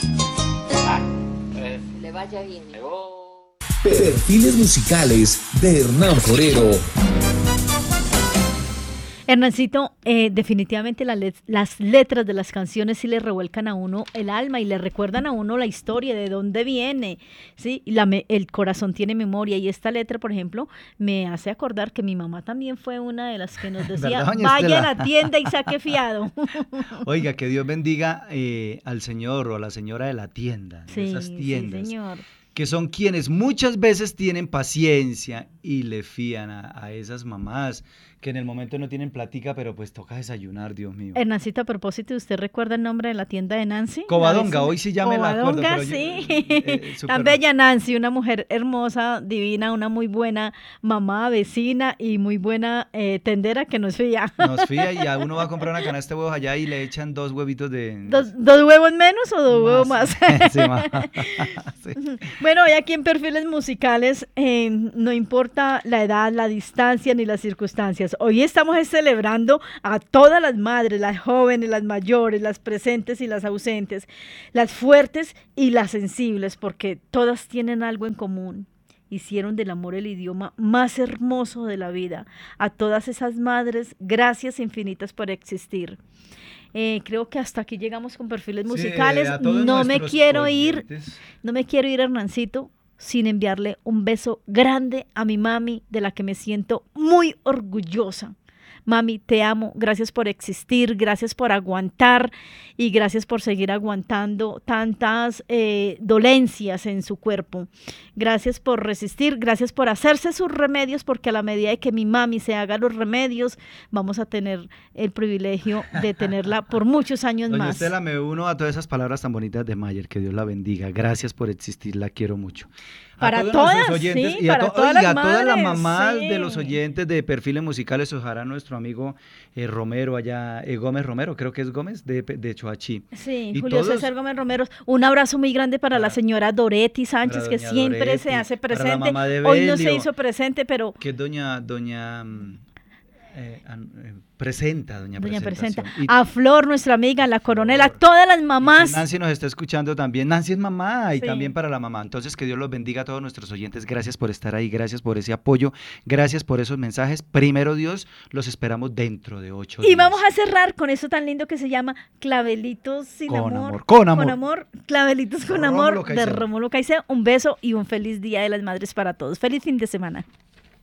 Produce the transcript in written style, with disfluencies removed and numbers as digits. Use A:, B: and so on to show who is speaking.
A: Le vaya bien.
B: Perfiles musicales de Hernán Forero.
C: Hernancito, definitivamente las letras de las canciones sí le revuelcan a uno el alma y le recuerdan a uno la historia, de dónde viene, ¿sí? El corazón tiene memoria y esta letra, por ejemplo, me hace acordar que mi mamá también fue una de las que nos decía,
D: ¿Verdad, doña
C: vaya
D: Estela?
C: a la tienda y saque fiado.
D: Oiga, que Dios bendiga al señor o a la señora de la tienda, de
C: Sí,
D: esas
C: sí,
D: tiendas,
C: señor.
D: que son quienes muchas veces tienen paciencia y le fían a esas mamás que en el momento no tienen platica, pero pues toca desayunar, Dios mío.
C: Hernancito, a propósito, ¿usted recuerda el nombre de la tienda de Nancy?
D: Covadonga,
C: La
D: hoy sí ya me la acuerdo.
C: Covadonga,
D: Pero
C: sí.
D: súper-
C: Tan bella Nancy, una mujer hermosa, divina, una muy buena mamá, vecina y muy buena tendera que nos fía.
D: Nos fía y a uno va a comprar una canasta de huevos allá y le echan 2 huevitos de...
C: ¿Dos huevos menos o dos huevos más?
D: Sí, sí.
C: Bueno, hoy aquí en Perfiles Musicales no importa la edad, la distancia ni las circunstancias. Hoy estamos celebrando a todas las madres, las jóvenes, las mayores, las presentes y las ausentes, las fuertes y las sensibles, porque todas tienen algo en común. Hicieron del amor el idioma más hermoso de la vida. A todas esas madres, gracias infinitas por existir. Creo que hasta aquí llegamos con Perfiles Musicales.
D: a todos
C: No me
D: nuestros
C: quiero ir,
D: oyentes.
C: Hernancito, sin enviarle un beso grande a mi mami, de la que me siento muy orgullosa. Mami, te amo, gracias por existir, gracias por aguantar y gracias por seguir aguantando tantas dolencias en su cuerpo. Gracias por resistir, gracias por hacerse sus remedios, porque a la medida de que mi mami se haga los remedios, vamos a tener el privilegio de tenerla por muchos años
D: Doña
C: más.
D: Estela, me uno a todas esas palabras tan bonitas de Mayer, que Dios la bendiga. Gracias por existir, la quiero mucho.
C: Para
D: todos
C: todas,
D: nuestros oyentes
C: sí,
D: y a,
C: para
D: to-
C: todas
D: oiga,
C: las
D: a todas las
C: madres,
D: mamás
C: sí.
D: de los oyentes de Perfiles Musicales, ojalá nuestro amigo Romero allá, Gómez Romero, creo que es Gómez, de Choachí.
C: Sí,
D: Y
C: Julio
D: todos-
C: César Gómez Romero. Un abrazo muy grande para la señora Doretti
D: para
C: Sánchez, que
D: doña
C: siempre
D: Doretti,
C: se hace
D: para la
C: presente.
D: mamá de
C: Hoy no se
D: Belio,
C: hizo presente, pero
D: que es doña Presenta, doña
C: doña Presenta.
D: Presentación. Y-
C: A Flor, nuestra amiga, la coronela, todas las
D: y
C: mamás.
D: si Nancy nos está escuchando también. Nancy es mamá y
C: Sí.
D: también para la mamá. Entonces, que Dios los bendiga a todos nuestros oyentes. Gracias por estar ahí, gracias por ese apoyo, gracias por esos mensajes. Primero Dios, los esperamos dentro de 8 días.
C: Y vamos a cerrar con eso tan lindo que se llama Clavelitos sin
D: Con
C: amor.
D: amor, con amor.
C: Clavelitos con
D: Rómulo
C: amor de
D: Caicedo.
C: Rómulo Caicedo. Un beso y un feliz Día de las Madres para todos. Feliz fin de semana.